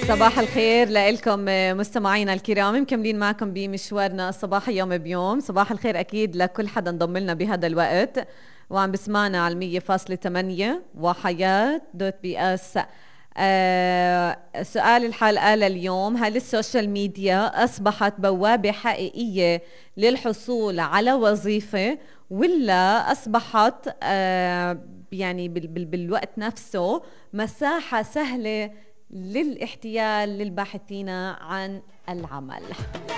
صباح الخير لكم مستمعينا الكرام، مكملين معكم بمشوارنا الصباحي يوم بيوم. صباح الخير أكيد لكل حدا انضم لنا بهذا الوقت وعم بسمعنا على 100.8 وحياة دوت بي اس. سؤال الحلقة لليوم: هل السوشيال ميديا أصبحت بوابة حقيقية للحصول على وظيفة، ولا أصبحت يعني بالوقت نفسه مساحة سهلة للاحتيال للباحثين عن العمل؟